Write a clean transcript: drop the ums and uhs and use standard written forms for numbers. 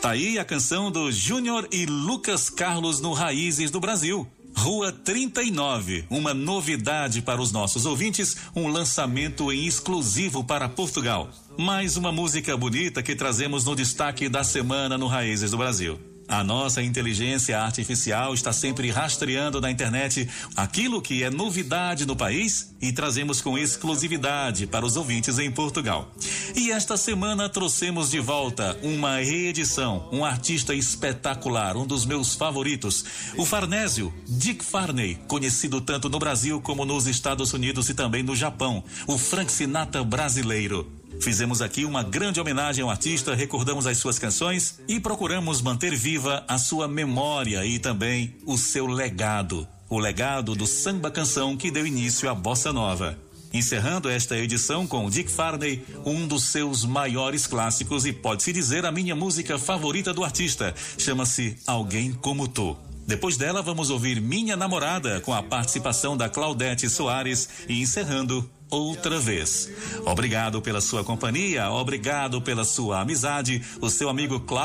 Tá aí a canção do Júnior e Lucas Carlos no Raízes do Brasil. Rua 39, uma novidade para os nossos ouvintes, um lançamento em exclusivo para Portugal. Mais uma música bonita que trazemos no destaque da semana no Raízes do Brasil. A nossa inteligência artificial está sempre rastreando na internet aquilo que é novidade no país e trazemos com exclusividade para os ouvintes em Portugal. E esta semana trouxemos de volta uma reedição, um artista espetacular, um dos meus favoritos, o farnésio Dick Farney, conhecido tanto no Brasil como nos Estados Unidos e também no Japão, o Frank Sinatra brasileiro. Fizemos aqui uma grande homenagem ao artista, recordamos as suas canções e procuramos manter viva a sua memória e também o seu legado, o legado do samba canção que deu início à bossa nova. Encerrando esta edição com Dick Farney, um dos seus maiores clássicos e pode-se dizer a minha música favorita do artista, chama-se Alguém Como Tu. Depois dela vamos ouvir Minha Namorada com a participação da Claudete Soares e encerrando Outra Vez. Obrigado pela sua companhia, obrigado pela sua amizade, o seu amigo Cláudio